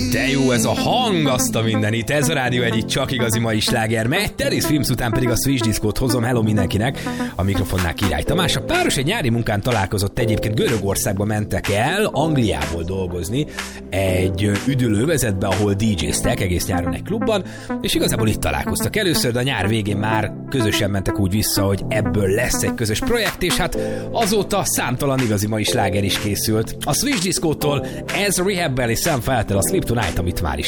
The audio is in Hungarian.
De jó ez a hang, azt a mindenit. Ez a rádió egyik csak igazi mai sláger. Megy Terry's Films után pedig a Switch Discot hozom. Hello mindenkinek. A mikrofonnál Király Tamás. A páros egy nyári munkán találkozott, egyébként Görögországba mentek el, Angliából dolgozni, egy üdülővezetbe, ahol DJ-ztek egész nyáron egy klubban, és igazából itt találkoztak először, de a nyár végén már közösen mentek úgy vissza, hogy ebből lesz egy közös projekt, és hát azóta számtalan igazi mai sláger is készült. A Switch Discótól ez Rehab Belly Sam Feltel, a Sleep Tonight, amit már is